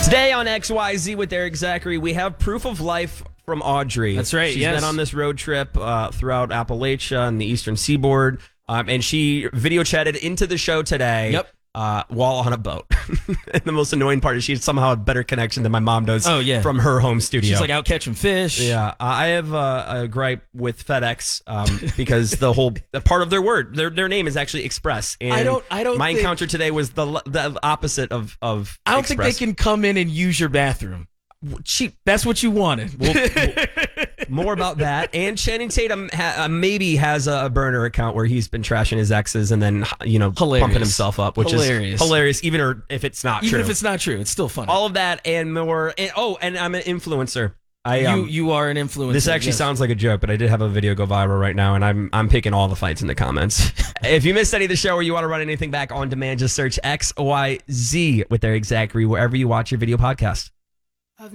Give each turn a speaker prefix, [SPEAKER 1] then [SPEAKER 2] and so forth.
[SPEAKER 1] Today on XYZ with Eric Zachary, we have proof of life from Audrey.
[SPEAKER 2] That's right,
[SPEAKER 1] She's
[SPEAKER 2] yes.
[SPEAKER 1] been on this road trip throughout Appalachia and the Eastern Seaboard, and she video chatted into the show today.
[SPEAKER 2] Yep.
[SPEAKER 1] While on a boat. And the most annoying part is she somehow had a better connection than my mom does from her home studio.
[SPEAKER 2] She's like out catching fish.
[SPEAKER 1] Yeah, I have a gripe with FedEx because the part of their word, their name is actually Express. And
[SPEAKER 2] I don't
[SPEAKER 1] my
[SPEAKER 2] think-
[SPEAKER 1] encounter today was the opposite of
[SPEAKER 2] I don't think they
[SPEAKER 1] Express.
[SPEAKER 2] can come in and use your bathroom. That's what you wanted.
[SPEAKER 1] More about that. And Channing Tatum maybe has a burner account where he's been trashing his exes and then pumping himself up, which is hilarious, even if it's not true.
[SPEAKER 2] Even if it's not true, it's still funny.
[SPEAKER 1] All of that and more. And I'm an influencer.
[SPEAKER 2] You are an influencer.
[SPEAKER 1] This actually sounds like a joke, but I did have a video go viral right now, and I'm picking all the fights in the comments. If you missed any of the show or you want to run anything back on demand, just search XYZ with Eric Zachary wherever you watch your video podcast.